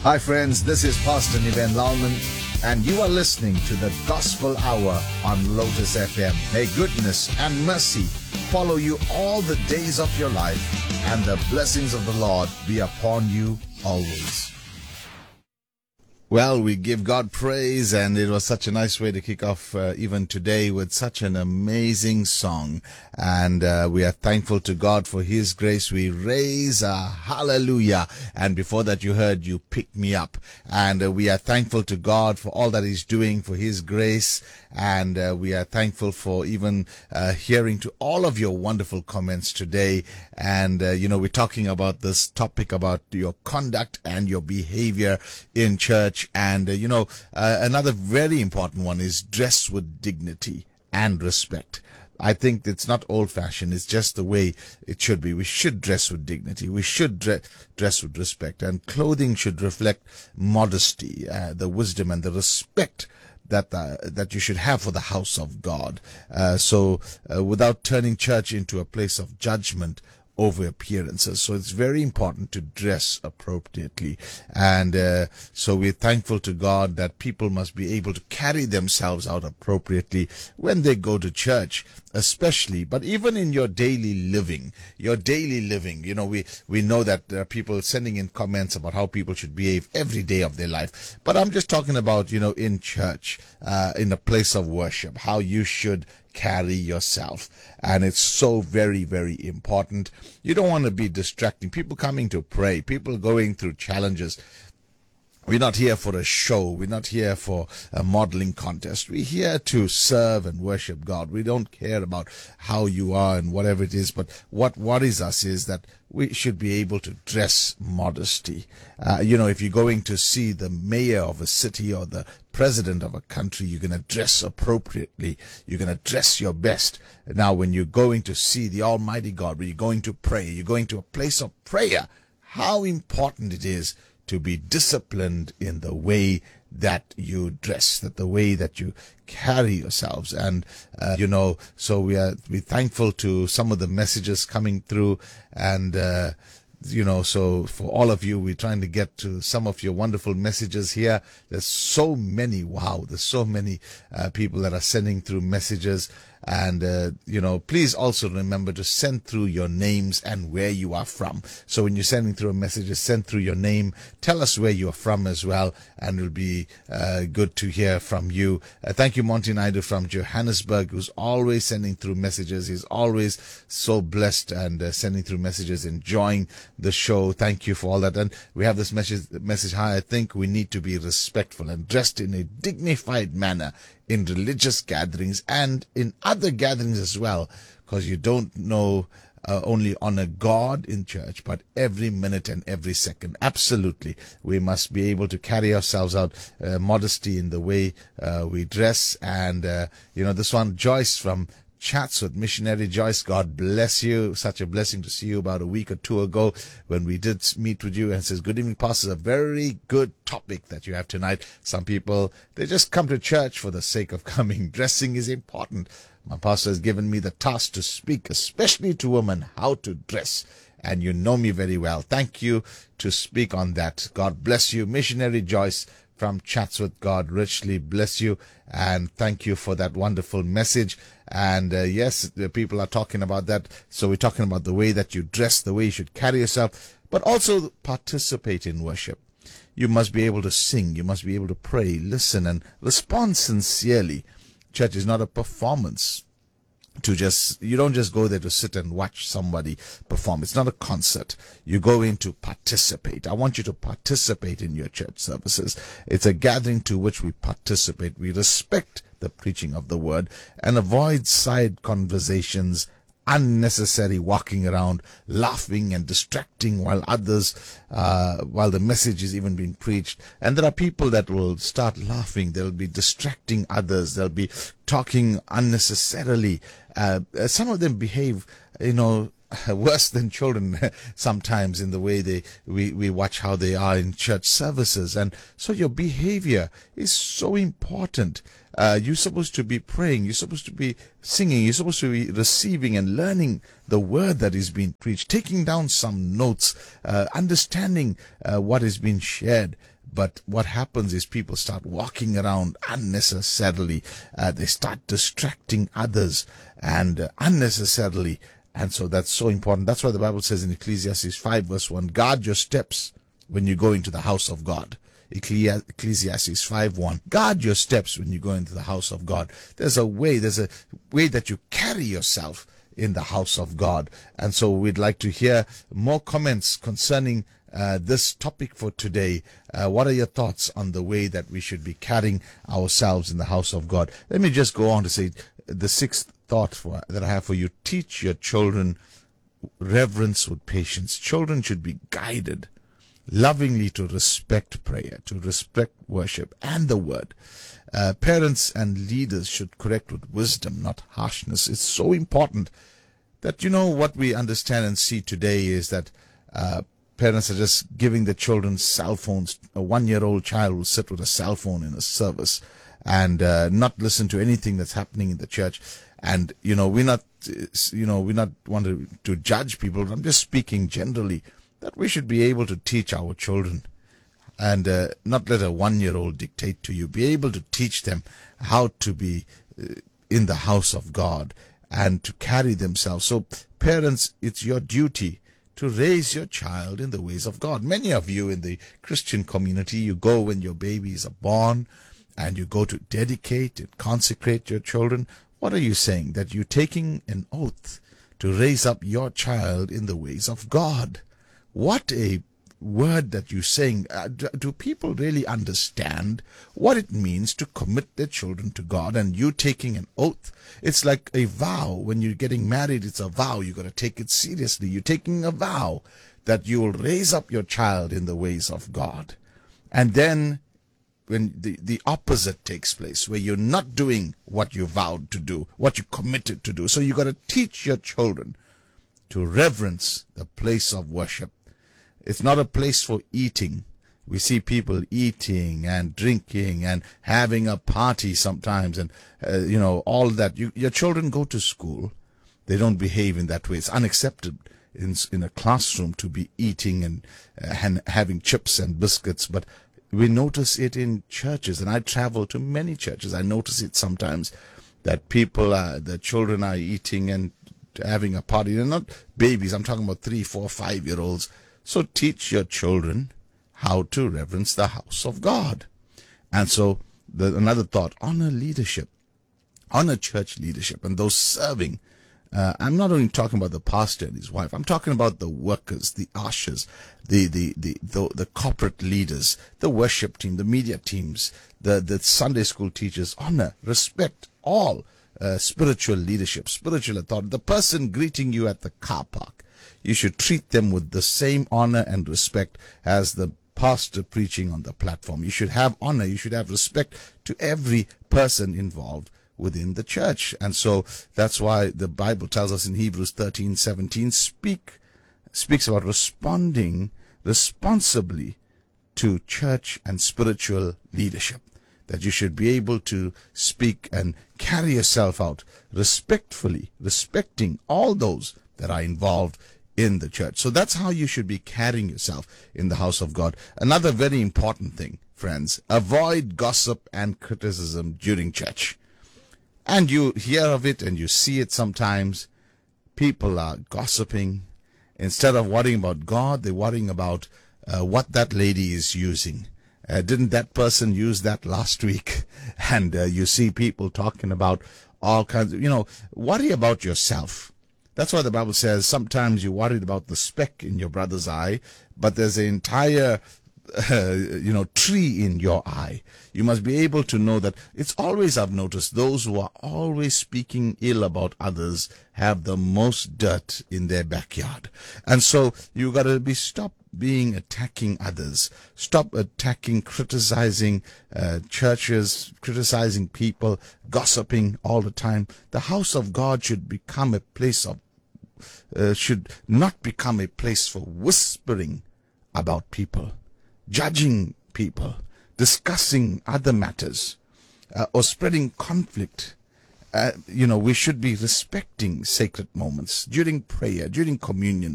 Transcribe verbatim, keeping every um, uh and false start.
Hi friends, this is Pastor Niven Lauman, and you are listening to the Gospel Hour on Lotus F M. May goodness and mercy follow you all the days of your life, and the blessings of the Lord be upon you always. Well, we give God praise, and it was such a nice way to kick off uh, even today with such an amazing song. And uh, we are thankful to God for His grace. We raise a hallelujah. And before that, you heard You Pick Me Up. And uh, we are thankful to God for all that He's doing, for His grace. And uh, we are thankful for even uh, hearing to all of your wonderful comments today. And, uh, you know, we're talking about this topic about your conduct and your behavior in church. And, uh, you know, uh, another very important one is dress with dignity and respect. I think it's not old-fashioned. It's just the way it should be. We should dress with dignity. We should dre- dress with respect. And clothing should reflect modesty, uh, the wisdom and the respect that uh, that you should have for the house of God. Uh, so uh, without turning church into a place of judgment over appearances. So it's very important to dress appropriately. And uh, so we're thankful to God that people must be able to carry themselves out appropriately when they go to church, especially, but even in your daily living, your daily living, you know, we, we know that there are people sending in comments about how people should behave every day of their life. But I'm just talking about, you know, in church, uh, in a place of worship, how you should carry yourself. And it's so very, very important. You don't want to be distracting. People coming to pray, people going through challenges. We're not here for a show. We're not here for a modeling contest. We're here to serve and worship God. We don't care about how you are and whatever it is, but what worries us is that we should be able to dress modesty. Uh, you know, if you're going to see the mayor of a city or the president of a country, you're going to dress appropriately. You're going to dress your best. Now, when you're going to see the Almighty God, when you're going to pray, you're going to a place of prayer, how important it is to be disciplined in the way that you dress, that the way that you carry yourselves. And, uh, you know, so we are we thankful to some of the messages coming through. And, uh, you know, so for all of you, we're trying to get to some of your wonderful messages here. There's so many, wow, there's so many uh, people that are sending through messages. And, uh, you know, please also remember to send through your names and where you are from. So when you're sending through a message, just send through your name. Tell us where you are from as well, and it'll be uh, good to hear from you. Uh, thank you, Monty Naidu from Johannesburg, who's always sending through messages. He's always so blessed and uh, sending through messages, enjoying the show. Thank you for all that. And we have this message, message, hi, I think we need to be respectful and dressed in a dignified manner in religious gatherings and in other gatherings as well, because you don't know uh, only honor God in church, but every minute and every second. Absolutely. We must be able to carry ourselves out, uh, modesty in the way uh, we dress. And, uh, you know, this one, Joyce from Chatsworth, missionary Joyce, God bless you. Such a blessing to see you about a week or two ago when we did meet with you, and says, good evening, Pastor. A very good topic that you have tonight. Some people, they just come to church for the sake of coming. Dressing is important. My pastor has given me the task to speak, especially to women, how to dress. And you know me very well. Thank you to speak on that. God bless you, missionary Joyce from Chatsworth. God richly bless you, and thank you for that wonderful message. And uh, yes, the people are talking about that. So we're talking about the way that you dress, the way you should carry yourself, but also participate in worship. You must be able to sing. You must be able to pray, listen, and respond sincerely. Church is not a performance. To just, you don't just go there to sit and watch somebody perform. It's not a concert. You go in to participate. I want you to participate in your church services. It's a gathering to which we participate. We respect the preaching of the word and avoid side conversations, unnecessary walking around, laughing and distracting while others, uh, while the message is even being preached. And there are people that will start laughing. They'll be distracting others. They'll be talking unnecessarily. Uh, some of them behave, you know, worse than children sometimes in the way they we, we watch how they are in church services. And so your behavior is so important. Uh, you're supposed to be praying, you're supposed to be singing, you're supposed to be receiving and learning the word that is being preached, taking down some notes, uh, understanding uh, what is being shared. But what happens is people start walking around unnecessarily. Uh, they start distracting others and uh, unnecessarily. And so that's so important. That's why the Bible says in Ecclesiastes five verse one, guard your steps when you go into the house of God. Ecclesiastes five one, guard your steps when you go into the house of God. There's a way, there's a way that you carry yourself in the house of God. And so we'd like to hear more comments concerning uh, this topic for today. Uh, what are your thoughts on the way that we should be carrying ourselves in the house of God? Let me just go on to say the sixth thought for, that I have for you. Teach your children reverence with patience. Children should be guided lovingly to respect prayer, to respect worship and the word. Uh, parents and leaders should correct with wisdom, not harshness. It's so important that, you know, what we understand and see today is that uh, parents are just giving the children cell phones. A one-year-old child will sit with a cell phone in a service and uh, not listen to anything that's happening in the church. And, you know, we're not, you know, we're not wanting to, to judge people. I'm just speaking generally that we should be able to teach our children and uh, not let a one-year-old dictate to you. Be able to teach them how to be uh, in the house of God and to carry themselves. So, parents, it's your duty to raise your child in the ways of God. Many of you in the Christian community, you go when your babies are born and you go to dedicate and consecrate your children. What are you saying? That you're taking an oath to raise up your child in the ways of God. What a word that you're saying. Uh, do, do people really understand what it means to commit their children to God and you taking an oath? It's like a vow. When you're getting married, it's a vow. You got to take it seriously. You're taking a vow that you will raise up your child in the ways of God. And then when the, the opposite takes place, where you're not doing what you vowed to do, what you committed to do. So you got to teach your children to reverence the place of worship. It's not a place for eating. We see people eating and drinking and having a party sometimes and, uh, you know, all that. You, your children go to school. They don't behave in that way. It's unaccepted in, in a classroom to be eating and, uh, and having chips and biscuits. But we notice it in churches, and I travel to many churches. I notice it sometimes that people, are, the children are eating and having a party. They're not babies. I'm talking about three, four, five-year-olds. So teach your children how to reverence the house of God. And so the, another thought, honor leadership, honor church leadership and those serving. Uh, I'm not only talking about the pastor and his wife. I'm talking about the workers, the ushers, the the the the, the corporate leaders, the worship team, the media teams, the the Sunday school teachers. Honor, respect all uh, spiritual leadership, spiritual authority. The person greeting you at the car park, you should treat them with the same honor and respect as the pastor preaching on the platform. You should have honor. You should have respect to every person involved within the church. And so that's why the Bible tells us in Hebrews thirteen seventeen, speak, speaks about responding responsibly to church and spiritual leadership. That you should be able to speak and carry yourself out respectfully, respecting all those that are involved in the church. So that's how you should be carrying yourself in the house of God. Another very important thing, friends, avoid gossip and criticism during church. And you hear of it and you see it sometimes. People are gossiping. Instead of worrying about God, they're worrying about uh, what that lady is using. Uh, didn't that person use that last week? And uh, you see people talking about all kinds of, you know, worry about yourself. That's why the Bible says sometimes you're worried about the speck in your brother's eye, but there's an entire Uh, you know, tree in your eye. You must be able to know that it's always, I've noticed, those who are always speaking ill about others have the most dirt in their backyard. And so you got to be stop being attacking others. Stop attacking, criticizing uh, churches, criticizing people, gossiping all the time. The house of God should become a place of uh, should not become a place for whispering about people, judging people, discussing other matters, uh, or spreading conflict. Uh, you know, we should be respecting sacred moments during prayer, during communion.